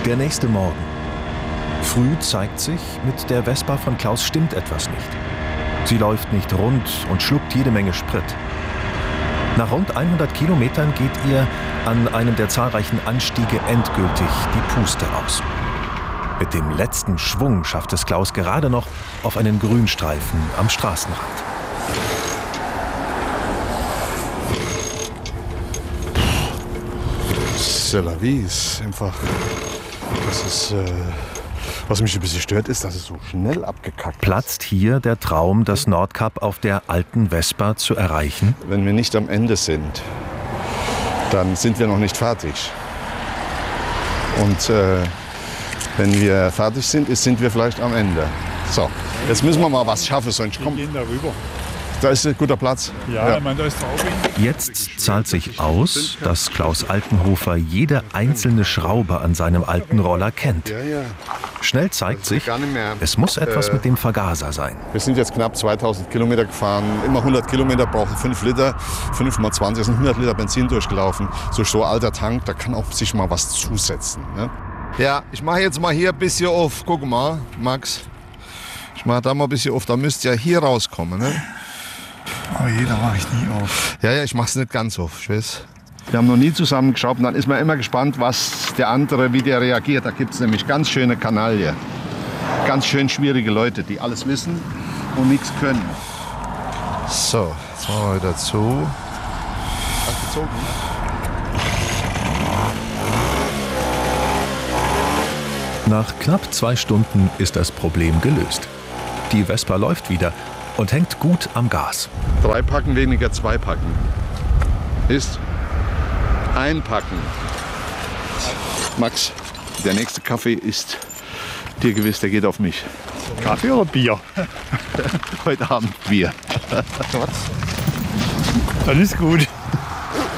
Der nächste Morgen. Früh zeigt sich, mit der Vespa von Klaus stimmt etwas nicht. Sie läuft nicht rund und schluckt jede Menge Sprit. Nach rund 100 Kilometern geht ihr an einem der zahlreichen Anstiege endgültig die Puste aus. Mit dem letzten Schwung schafft es Klaus gerade noch auf einen Grünstreifen am Straßenrand. C'est la vie, ist einfach. Das ist, was mich ein bisschen stört, ist, dass es so schnell abgekackt ist. Platzt hier der Traum, das Nordkap auf der alten Vespa zu erreichen? Wenn wir nicht am Ende sind, dann sind wir noch nicht fertig. Und wenn wir fertig sind, sind wir vielleicht am Ende. So, jetzt müssen wir mal was schaffen, sonst kommt. Wir gehen darüber. Da ist ein guter Platz. Ja, ich meine, da ist drauf. Jetzt zahlt sich aus, dass Klaus Altenhofer jede einzelne Schraube an seinem alten Roller kennt. Ja, ja. Schnell zeigt sich, Gar nicht mehr. es muss etwas mit dem Vergaser sein. Wir sind jetzt knapp 2000 Kilometer gefahren. Immer 100 Kilometer brauchen 5 Liter. 5 mal 20 sind 100 Liter Benzin durchgelaufen. So ein alter Tank, da kann auch sich mal was zusetzen. Ne? Ja, ich mache jetzt mal hier ein bisschen auf. Guck mal, Max. Ich mache da mal ein bisschen auf. Da müsst ihr hier rauskommen. Ne? Oh je, da mache ich nie auf. Ja, ich mache es nicht ganz auf. Ich weiß. Wir haben noch nie zusammengeschaut. Und dann ist man immer gespannt, was der andere, wie der reagiert. Da gibt es nämlich ganz schöne Kanaille. Ganz schön schwierige Leute, die alles wissen und nichts können. So, jetzt machen wir wieder zu. Hast gezogen? Nach knapp 2 Stunden ist das Problem gelöst. Die Vespa läuft wieder und hängt gut am Gas. 3 Packen weniger 2 Packen. Ist einpacken. Max, der nächste Kaffee ist dir gewiss, der geht auf mich. Kaffee oder Bier? Heute Abend Bier. Dann ist gut.